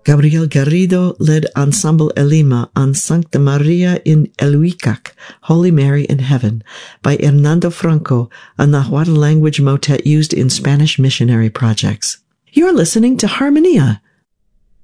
Gabriel Garrido led Ensemble Elima on Sancta Maria in Elhuicac, Holy Mary in Heaven, by Hernando Franco, a Nahuatl language motet used in Spanish missionary projects. You're listening to Harmonia,